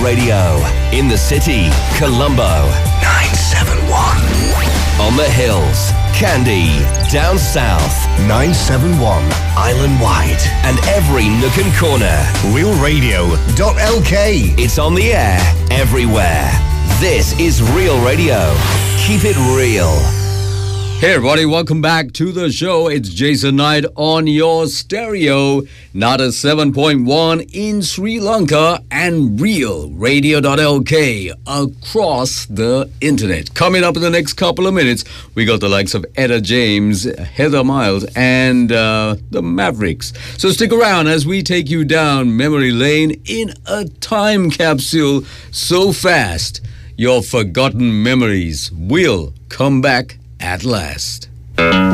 Radio. In the city, Colombo, 971. On the hills, Kandy. Down south, 971. Island wide. And every nook and corner. realradio.lk. It's on the air everywhere. This is Real Radio. Keep it real. Hey everybody, welcome back to the show. It's Jason Knight on your stereo, Nada 7.1 in Sri Lanka and realradio.lk across the internet. Coming up in the next couple of minutes, we got the likes of Etta James, Heather Miles, and the Mavericks. So stick around as we take you down memory lane in a time capsule so fast, your forgotten memories will come back at last.